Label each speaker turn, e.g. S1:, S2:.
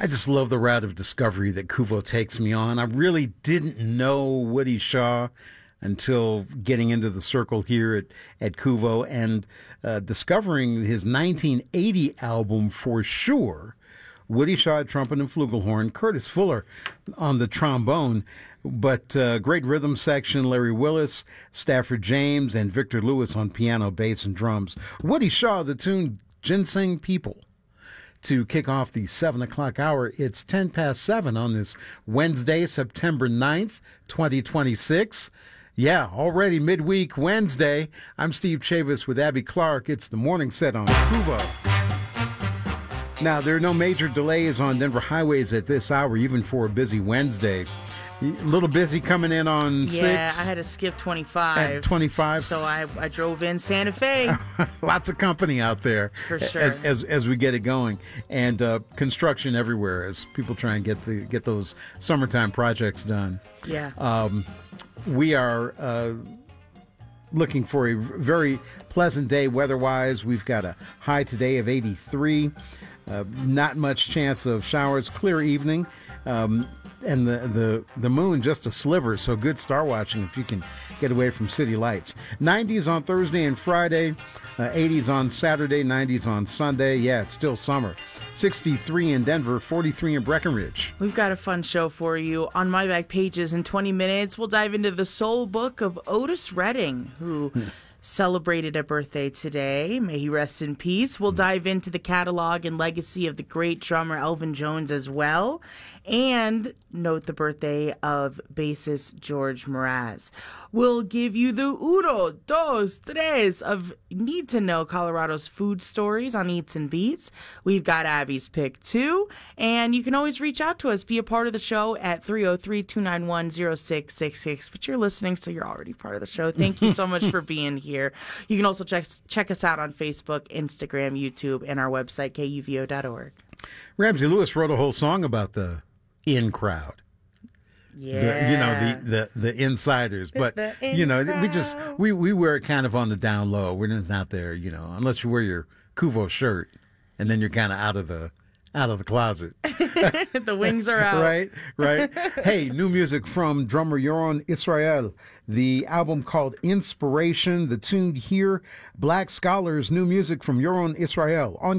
S1: I just love the route of discovery that Kuvo takes me on. I really didn't know Woody Shaw until getting into the circle here at Kuvo and discovering his 1980 album For Sure. Woody Shaw at trumpet and flugelhorn, Curtis Fuller on the trombone, but great rhythm section, Larry Willis, Stafford James, and Victor Lewis on piano, bass, and drums. Woody Shaw, the tune Ginseng People. To kick off the 7 o'clock hour, it's 10 past 7 on this Wednesday, September 9th, 2026. Yeah, already midweek Wednesday. I'm Steve Chavis with Abby Clark. It's the morning set on Kuvo. Now, there are no major delays on Denver highways at this hour, even for a busy Wednesday. A little busy coming in on 6.
S2: Yeah, I had to skip 25.
S1: At 25.
S2: So I drove in Santa Fe.
S1: Lots of company out there.
S2: For sure.
S1: As we get it going. And construction everywhere as people try and get those summertime projects done.
S2: Yeah.
S1: We are looking for a very pleasant day weather-wise. We've got a high today of 83. Not much chance of showers. Clear evening. And the moon just a sliver, so good star watching if you can get away from city lights. 90s on Thursday and Friday, 80s on Saturday, 90s on Sunday. Yeah, it's still summer. 63 in Denver, 43 in Breckenridge.
S2: We've got a fun show for you. On My Back Pages in 20 minutes, we'll dive into the soul book of Otis Redding, who celebrated a birthday today. May he rest in peace. We'll dive into the catalog and legacy of the great drummer Elvin Jones as well, and note the birthday of bassist George Mraz. We'll give you the uno, dos, tres of Need to Know Colorado's food stories on Eats and Beats. We've got Abby's Pick too, and you can always reach out to us, be a part of the show at 303-291-0666. But you're listening, so you're already part of the show. Thank you so much for being here. You can also check us out on Facebook, Instagram, YouTube, and our website, kuvo.org.
S1: Ramsey Lewis wrote a whole song about the in crowd.
S2: Yeah.
S1: The insiders, but we wear it kind of on the down low. We're just out there, unless you wear your Kuvo shirt, and then you're kind of out of the closet.
S2: The wings are out.
S1: Right. Hey, new music from drummer Yoron Israel. The album called Inspiration. The tune here, Black Scholars. New music from Yoron Israel on